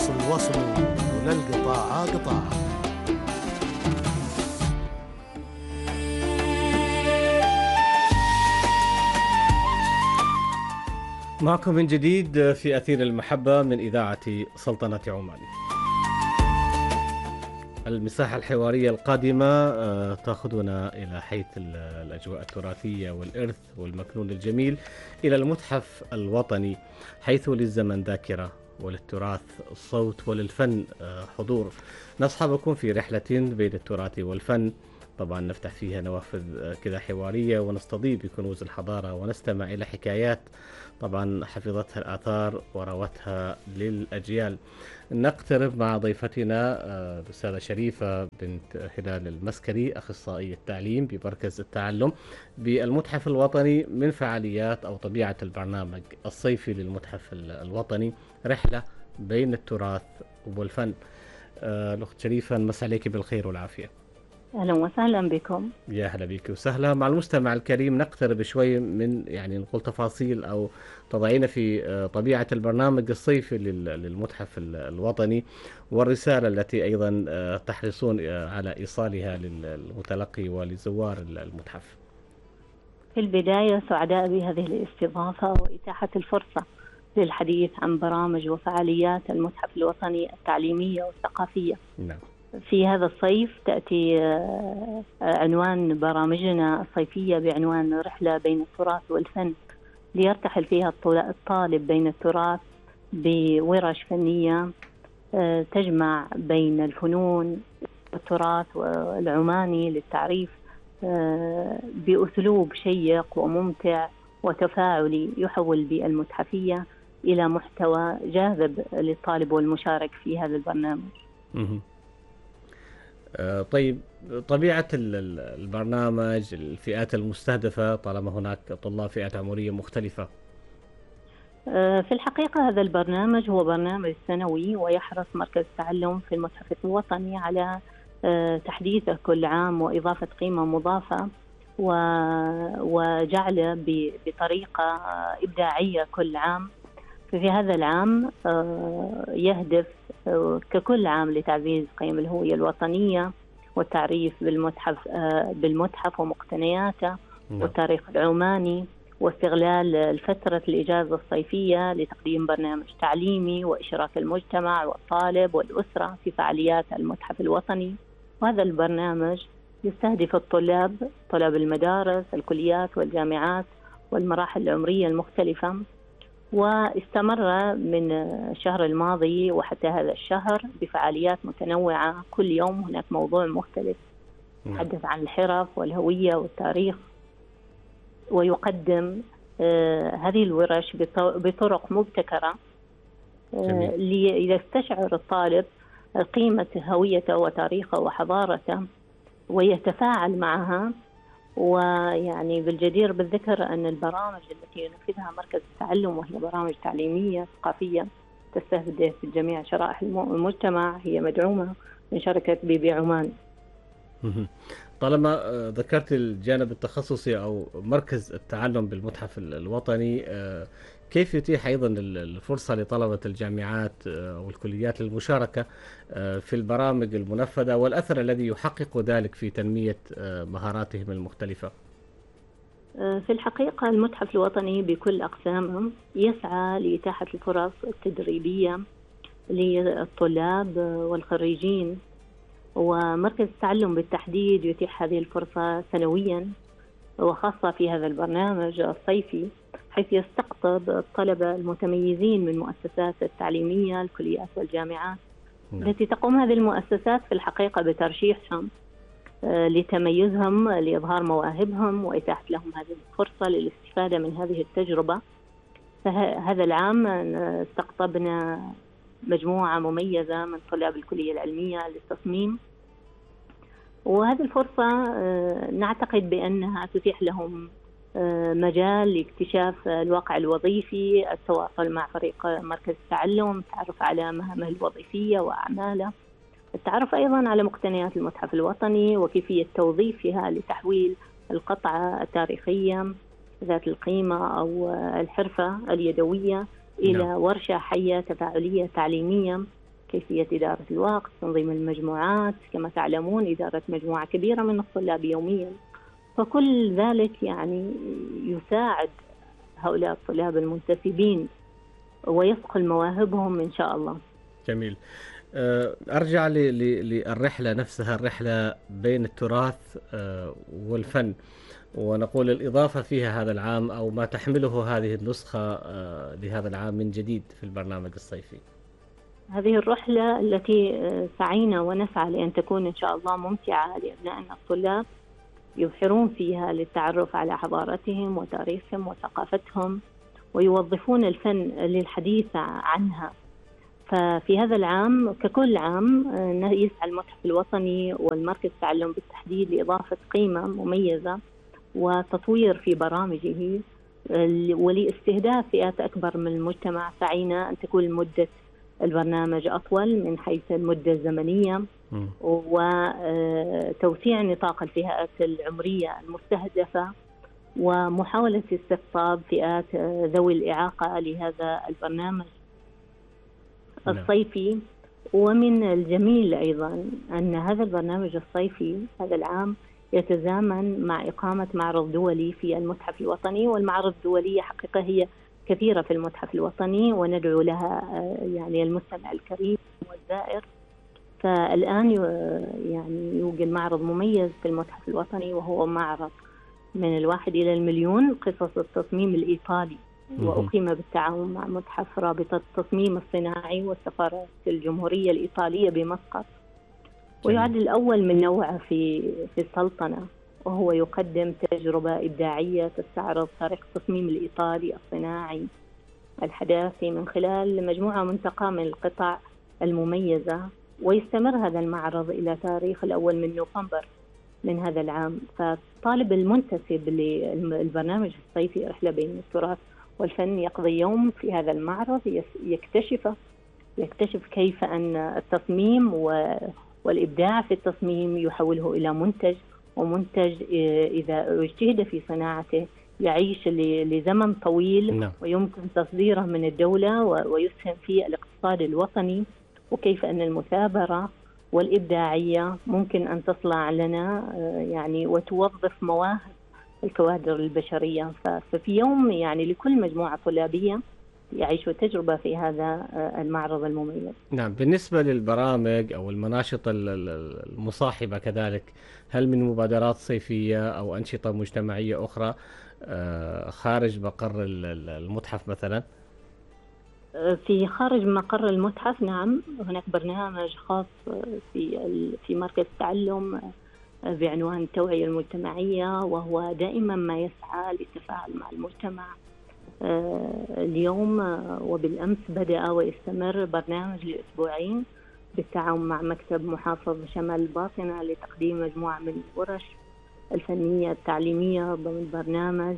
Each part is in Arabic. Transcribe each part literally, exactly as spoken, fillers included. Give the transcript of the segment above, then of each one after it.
الوصل وصل وللقطاع قطاع. معكم من جديد في أثير المحبة من إذاعة سلطنة عمان. المساحة الحوارية القادمة آه، تأخذنا إلى حيث الأجواء التراثية والإرث والمكنون الجميل، إلى المتحف الوطني، حيث للزمن ذاكرة وللتراث الصوت وللفن آه، حضور. نصحبكم في رحلة بين التراث والفن، طبعا نفتح فيها نوافذ آه، كذا حوارية، ونستضيف بكنوز الحضارة ونستمع إلى حكايات طبعا حفظتها الآثار وروتها للأجيال. نقترب مع ضيفتنا آه، الأستاذة شريفة بنت هلال المسكري، أخصائية التعليم بمركز التعلم بالمتحف الوطني، من فعاليات أو طبيعة البرنامج الصيفي للمتحف ال- الوطني، رحلة بين التراث والفن. آه، الأخت شريفة، نمس عليك بالخير والعافية. أهلا وسهلا بكم. يا هلا بك وسهلا. مع المستمع الكريم نقترب شوي من يعني نقول تفاصيل أو تضعين في آه، طبيعة البرنامج الصيفي لل- للمتحف ال- الوطني، والرسالة التي أيضا آه، تحرصون آه، على إيصالها للمتلقي ولزوار ال- المتحف. في البداية سعداء بهذه الاستضافة وإتاحة الفرصة للحديث عن برامج وفعاليات المتحف الوطني التعليمية والثقافية. نعم. في هذا الصيف تأتي آه، عنوان برامجنا الصيفية بعنوان رحلة بين التراث والفن، ليرتحل فيها الطل- الطالب بين التراث بورش فنية آه، تجمع بين الفنون والتراث العماني للتعريف آه، بأسلوب شيق وممتع وتفاعلي، يحول بالمتحفية إلى محتوى جاذب للطالب والمشارك في هذا البرنامج. مهم. آه، طيب، طبيعة ال- ال- البرنامج، الفئات المستهدفة، طالما هناك طلاب فئات عمرية مختلفة. آه، في الحقيقة هذا البرنامج هو برنامج سنوي، ويحرص مركز التعلم في المتحف الوطني على آه، تحديثه كل عام وإضافة قيمة مضافة و- وجعله ب- بطريقة آه، إبداعية كل عام. في هذا العام آه، يهدف آه، ككل عام لتعزيز قيم الهوية الوطنية والتعريف بالمتحف آه، بالمتحف ومقتنياته نعم. والتاريخ العماني، واستغلال فترة الإجازة الصيفية لتقديم برنامج تعليمي وإشراك المجتمع والطالب والأسرة في فعاليات المتحف الوطني. وهذا البرنامج يستهدف الطلاب طلاب المدارس، الكليات والجامعات والمراحل العمرية المختلفة، واستمر من الشهر الماضي وحتى هذا الشهر بفعاليات متنوعة. كل يوم هناك موضوع مختلف نعم. يتحدث عن الحرف والهوية والتاريخ، ويقدم آه، هذه الورش بط- بطرق مبتكرة آه، جميل. ليستشعر الطالب قيمة هويته وتاريخه وحضارته ويتفاعل معها. ويعني بالجدير بالذكر أن البرامج التي ينفذها مركز التعلم، وهي برامج تعليمية ثقافية تستهدف جميع شرائح الم- المجتمع، هي مدعومة من شركة بي بي عمان. مهم. طالما آه، ذكرت الجانب التخصصي أو مركز التعلم بالمتحف ال- الوطني، آه، كيف يتيح أيضا ال- الفرصة لطلبة الجامعات آه، أو الكليات للمشاركة آه، في البرامج المنفذة، والأثر الذي يحقق ذلك في تنمية آه، مهاراتهم المختلفة؟ في الحقيقة المتحف الوطني بكل أقسامه يسعى لإتاحة الفرص التدريبية للطلاب والخريجين، ومركز التعلم بالتحديد يتيح هذه الفرصة سنويا، وخاصة في هذا البرنامج الصيفي، حيث يستقطب الطلبة المتميزين من المؤسسات التعليمية، الكليات والجامعات، نعم. التي تقوم هذه المؤسسات في الحقيقة بترشيحهم آه، لتميزهم، لإظهار مواهبهم وإتاحة لهم هذه الفرصة للاستفادة من هذه التجربة. فهذا العام آه، استقطبنا مجموعة مميزة من طلاب الكلية العلمية للتصميم، وهذه الفرصة آه، نعتقد بأنها تتيح لهم آه، مجال لاكتشاف الواقع الوظيفي، التواصل مع فريق مركز التعلم، التعرف على مهامه الوظيفية وأعماله، التعرف أيضا على مقتنيات المتحف الوطني وكيفية توظيفها لتحويل القطعة التاريخية ذات القيمة أو الحرفة اليدوية إلى نعم. ورشة حية تفاعلية تعليمية كيفية إدارة الوقت، تنظيم المجموعات، كما تعلمون إدارة مجموعة كبيرة من الطلاب يوميا. فكل ذلك يعني يساعد هؤلاء الطلاب المنتسبين ويصقل مواهبهم إن شاء الله. جميل. أرجع للرحلة نفسها، الرحلة بين التراث والفن، ونقول الإضافة فيها هذا العام أو ما تحمله هذه النسخة لهذا العام من جديد في البرنامج الصيفي. هذه الرحلة التي سعينا ونسعى لأن تكون إن شاء الله ممتعة لأبنائنا الطلاب، يبحرون فيها للتعرف على حضارتهم وتاريخهم وثقافتهم، ويوظفون الفن للحديث عنها. ففي هذا العام ككل عام يسعى المتحف الوطني والمركز التعلم بالتحديد لإضافة قيمة مميزة وتطوير في برامجه ولاستهداف فئات أكبر من المجتمع. سعينا أن تكون مدة البرنامج أطول من حيث المدة الزمنية وتوسيع نطاق الفئات العمرية المستهدفة ومحاولة استقطاب فئات ذوي الإعاقة لهذا البرنامج الصيفي. ومن الجميل أيضا أن هذا البرنامج الصيفي هذا العام يتزامن مع إقامة معرض دولي في المتحف الوطني، والمعارض الدولية حقيقة هي كثيرة في المتحف الوطني وندعو لها يعني المستمع الكريم والزائر. فالآن يعني يوجد معرض مميز في المتحف الوطني وهو معرض من الواحد إلى المليون قصص التصميم الإيطالي، وأقيم بالتعاون مع متحف رابطة التصميم الصناعي والسفارة الجمهورية الإيطالية بمسقط، ويعد الأول من نوعه في في السلطنة، وهو يقدم تجربة إبداعية تستعرض طريقة التصميم الإيطالي الصناعي الحداثي من خلال مجموعة منتقى من القطع المميزة. ويستمر هذا المعرض إلى تاريخ الأول من نوفمبر من هذا العام. فالطالب المنتسب للبرنامج الصيفي رحلة بين التراث والفن يقضي يوم في هذا المعرض يكتشف يكتشف كيف أن التصميم والإبداع في التصميم يحوله إلى منتج، ومنتج إذا اجتهد في صناعته يعيش لزمن طويل no. ويمكن تصديره من الدولة ويسهم في الاقتصاد الوطني، وكيف أن المثابرة والإبداعية ممكن أن تصنع لنا يعني وتوظف مواهب الكوادر البشرية. ففي يوم يعني لكل مجموعة طلابية يعيشوا تجربة في هذا المعرض المميز. نعم. بالنسبة للبرامج أو المناشطة المصاحبة كذلك، هل من مبادرات صيفية أو أنشطة مجتمعية أخرى خارج مقر المتحف مثلا؟ في خارج مقر المتحف نعم، هناك برنامج خاص في في مركز التعلم بعنوان التوعية المجتمعية، وهو دائما ما يسعى للتفاعل مع المجتمع. اليوم وبالأمس بدأ ويستمر برنامج لأسبوعين بالتعاون مع مكتب محافظ شمال الباطنة لتقديم مجموعة من الورش الفنية التعليمية ضمن برنامج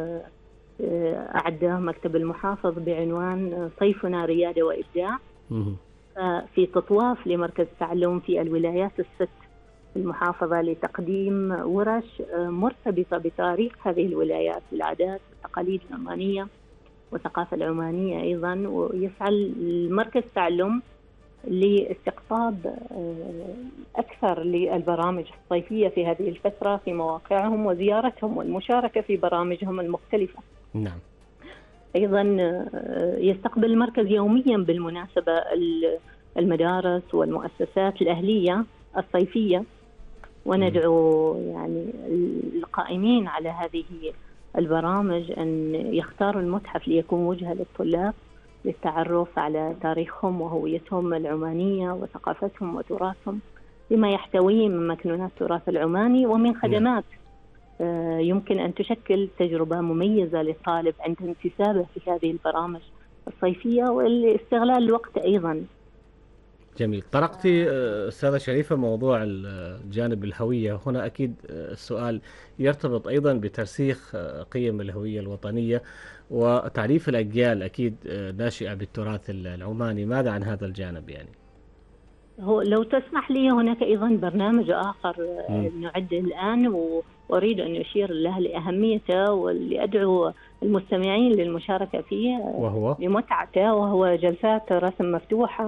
أعده مكتب المحافظ بعنوان صيفنا ريادة وإبداع، في تطواف لمركز التعلم في الولايات الست المحافظة لتقديم ورش مرتبطة بتاريخ هذه الولايات، العادات والتقاليد العمانية والثقافة العمانية أيضا. ويسعى المركز التعلم لاستقطاب أكثر للبرامج الصيفية في هذه الفترة في مواقعهم وزيارتهم والمشاركة في برامجهم المختلفة. نعم. أيضا يستقبل المركز يوميا بالمناسبة المدارس والمؤسسات الأهلية الصيفية، وندعو يعني القائمين على هذه البرامج أن يختاروا المتحف ليكون وجهة للطلاب للتعرف على تاريخهم وهويتهم العمانية وثقافتهم وتراثهم بما يحتويه من مكنونات التراث العماني ومن خدمات يمكن أن تشكل تجربة مميزة للطالب عند انتسابه في هذه البرامج الصيفية والاستغلال الوقت أيضا. جميل. طرقتي أستاذة شريفة موضوع الجانب الهوية، هنا أكيد السؤال يرتبط أيضا بترسيخ قيم الهوية الوطنية وتعريف الأجيال أكيد ناشئة بالتراث العماني. ماذا عن هذا الجانب يعني؟ هو لو تسمح لي هناك أيضا برنامج آخر نعد الآن وأريد أن أشير له لأهميته ولأدعو المستمعين للمشاركة فيه وهو لمتعته، وهو جلسات رسم مفتوحة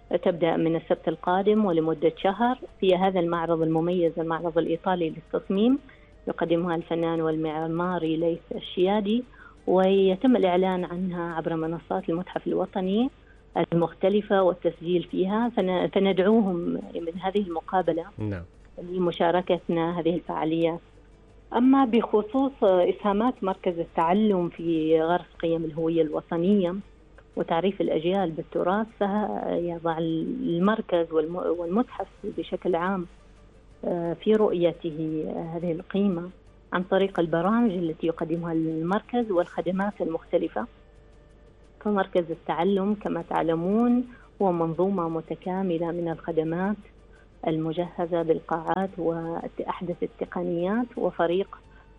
تبدأ من السبت القادم ولمدة شهر. في هذا المعرض المميز، المعرض الإيطالي للتصميم، يقدمها الفنان والمعماري ليث الشيادي، ويتم الإعلان عنها عبر منصات المتحف الوطني المختلفة والتسجيل فيها. فندعوهم من هذه المقابلة نعم. لمشاركتنا هذه الفعاليات. أما بخصوص إسهامات مركز التعلم في غرس قيم الهوية الوطنية وتعريف الأجيال بالتراث، فيضع المركز والمتحف بشكل عام في رؤيته هذه القيمة عن طريق البرامج التي يقدمها المركز والخدمات المختلفة. فمركز التعلم كما تعلمون هو منظومة متكاملة من الخدمات المجهزة بالقاعات وأحدث التقنيات، وفريق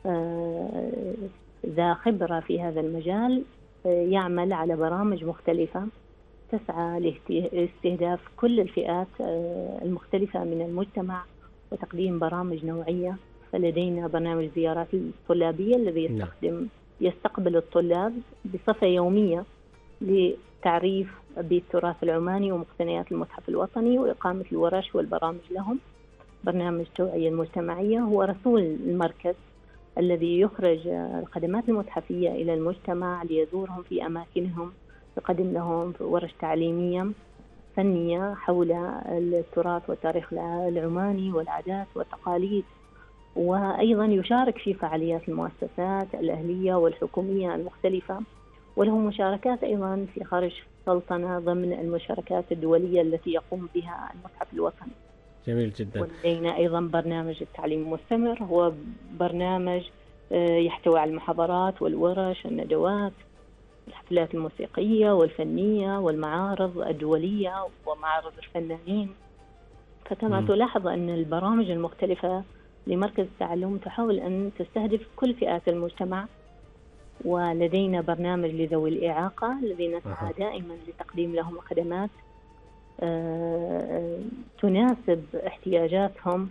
ذا خبرة في هذا المجال يعمل على برامج مختلفة تسعى لاستهداف كل الفئات المختلفة من المجتمع وتقديم برامج نوعية. فلدينا برنامج زيارات الطلابية الذي يستخدم يستقبل الطلاب بصفة يومية لتعريف بالتراث العماني ومقتنيات المتحف الوطني وإقامة الورش والبرامج لهم. برنامج توعية المجتمعية هو رسول المركز الذي يخرج الخدمات المتحفية إلى المجتمع ليزورهم في أماكنهم، يقدم لهم ورش تعليمية فنية حول التراث والتاريخ العماني والعادات والتقاليد، وأيضا يشارك في فعاليات المؤسسات الأهلية والحكومية المختلفة، وله مشاركات أيضا في خارج السلطنة ضمن المشاركات الدولية التي يقوم بها المتحف الوطني. جميل جدا. ولدينا أيضا برنامج التعليم المستمر، هو برنامج يحتوي على المحاضرات والورش والندوات، الحفلات الموسيقية والفنية والمعارض الدولية ومعارض الفنانين. فكما م. تلاحظ أن البرامج المختلفة لمركز التعلم تحاول أن تستهدف كل فئات المجتمع. ولدينا برنامج لذوي الإعاقة الذين نسعى دائما لتقديم لهم خدمات تناسب احتياجاتهم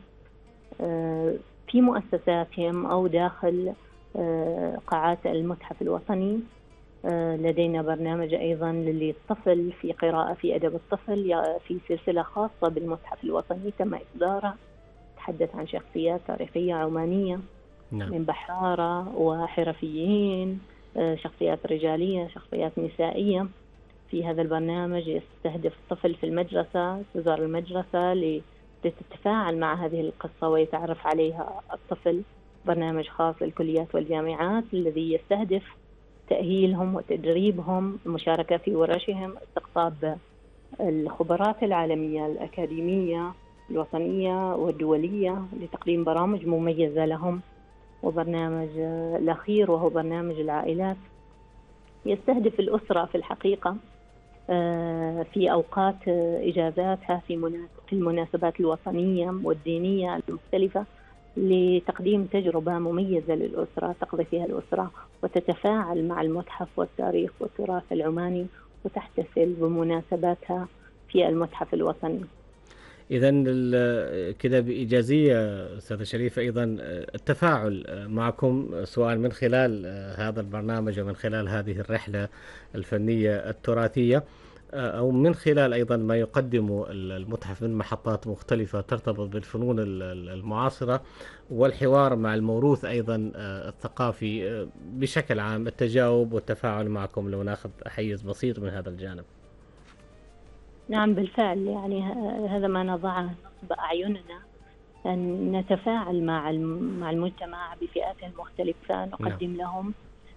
في مؤسساتهم أو داخل قاعات المتحف الوطني. لدينا برنامج أيضا للطفل في قراءة في أدب الطفل في سلسلة خاصة بالمتحف الوطني تم إصدارها، تحدث عن شخصيات تاريخية عمانية نعم. من بحارة وحرفيين، شخصيات رجالية، شخصيات نسائية. في هذا البرنامج يستهدف الطفل في المدرسة، تزار المدرسة لتتفاعل مع هذه القصة ويتعرف عليها الطفل. برنامج خاص للكليات والجامعات الذي يستهدف تأهيلهم وتدريبهم، المشاركة في ورشهم، استقطاب الخبرات العالمية الأكاديمية الوطنية والدولية لتقديم برامج مميزة لهم. وبرنامج الأخير وهو برنامج العائلات يستهدف الأسرة في الحقيقة في أوقات إجازاتها في المناسبات الوطنية والدينية المختلفة لتقديم تجربة مميزة للأسرة تقضي فيها الأسرة وتتفاعل مع المتحف والتاريخ والتراث العماني وتحتفل بمناسباتها في المتحف الوطني. إذا كده بإيجازية أستاذة شريفة أيضا التفاعل معكم سواء من خلال هذا البرنامج ومن خلال هذه الرحلة الفنية التراثية أو من خلال أيضا ما يقدم المتحف من محطات مختلفة ترتبط بالفنون المعاصرة والحوار مع الموروث أيضا الثقافي بشكل عام، التجاوب والتفاعل معكم لو ناخذ حيز بسيط من هذا الجانب. نعم بالفعل، يعني هذا ما نضعه نصب أعيننا أن نتفاعل مع مع المجتمع بفئاته المختلفة، نقدم نعم. لهم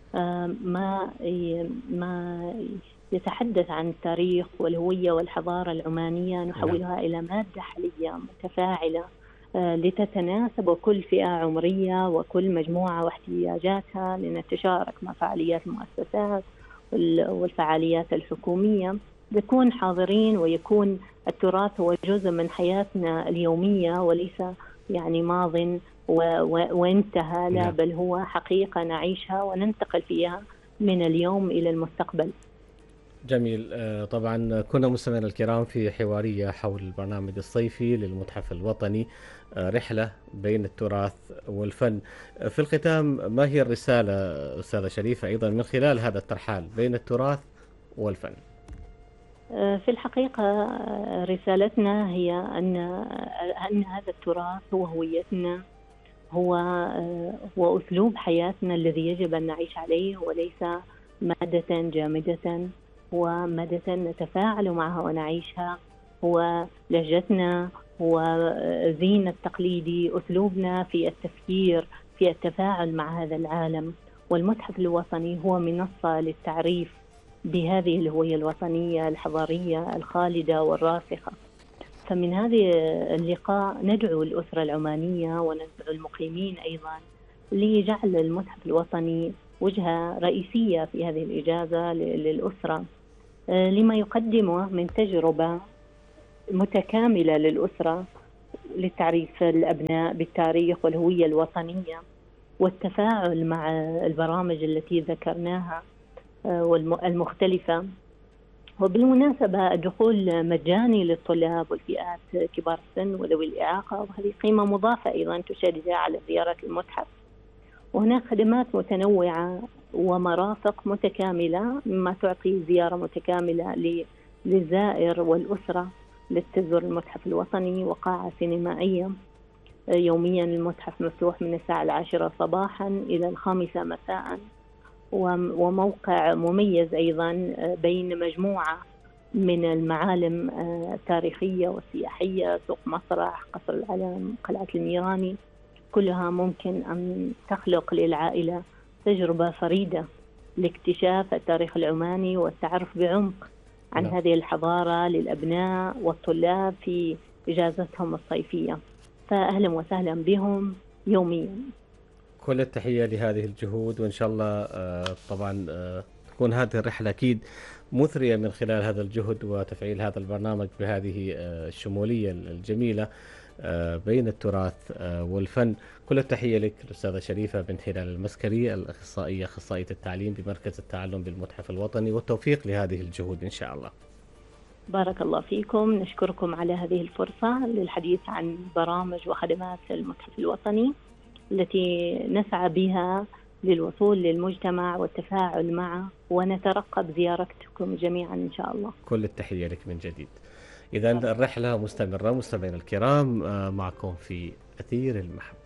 ما ما يتحدث عن التاريخ والهوية والحضارة العمانية، نحولها نعم. إلى مادة حية متفاعلة لتتناسب كل فئة عمرية وكل مجموعة واحتياجاتها، لنتشارك مع فعاليات المؤسسات والفعاليات الحكومية، يكون حاضرين ويكون التراث هو جزء من حياتنا اليومية وليس يعني ماض وانتهى، لا بل هو حقيقة نعيشها وننتقل فيها من اليوم إلى المستقبل. جميل. طبعا كنا مستمعينا الكرام في حوارية حول البرنامج الصيفي للمتحف الوطني رحلة بين التراث والفن. في الختام ما هي الرسالة أستاذة شريفة أيضا من خلال هذا الترحال بين التراث والفن؟ في الحقيقة رسالتنا هي أن أن هذا التراث هو هويتنا، هو هو أسلوب حياتنا الذي يجب أن نعيش عليه، وليس مادة جامدة، هو مادة نتفاعل معها ونعيشها، هو لهجتنا، هو زينا التقليدي، أسلوبنا في التفكير، في التفاعل مع هذا العالم. والمتحف الوطني هو منصة للتعريف بهذه الهوية الوطنية الحضارية الخالدة والراسخة. فمن هذه اللقاء ندعو الأسرة العمانية وندعو المقيمين أيضا لجعل المتحف الوطني وجهة رئيسية في هذه الإجازة للأسرة، لما يقدمه من تجربة متكاملة للأسرة لتعريف الأبناء بالتاريخ والهوية الوطنية والتفاعل مع البرامج التي ذكرناها والمختلفة. وبالمناسبة الدخول مجاني للطلاب والفئات كبار السن وذوي الإعاقة، وهذه قيمة مضافة أيضا تشجع على زيارة المتحف. وهناك خدمات متنوعة ومرافق متكاملة مما تعطي زيارة متكاملة للزائر والأسرة لتزور المتحف الوطني. وقاعة سينمائية يوميا المتحف مفتوح من الساعة العاشرة صباحا إلى الخامسة مساء، وموقع مميز أيضا بين مجموعة من المعالم التاريخية والسياحية، سوق مسرح، قصر العلم، قلعة الميراني، كلها ممكن أن تخلق للعائلة تجربة فريدة لاكتشاف التاريخ العماني والتعرف بعمق عن لا. هذه الحضارة للأبناء والطلاب في إجازتهم الصيفية. فأهلا وسهلا بهم يوميا. كل التحية لهذه الجهود، وإن شاء الله طبعا تكون هذه الرحلة أكيد مثرية من خلال هذا الجهد وتفعيل هذا البرنامج بهذه الشمولية الجميلة بين التراث والفن. كل التحية لك الأستاذة شريفة بنت هلال المسكري، الأخصائية أخصائية التعليم بمركز التعلم بالمتحف الوطني، والتوفيق لهذه الجهود إن شاء الله. بارك الله فيكم، نشكركم على هذه الفرصة للحديث عن برامج وخدمات المتحف الوطني التي نسعى بها للوصول للمجتمع والتفاعل معه، ونترقب زيارتكم جميعا إن شاء الله. كل التحية لك من جديد. إذا الرحلة مستمرة مستمعينا الكرام، معكم في أثير المحبة.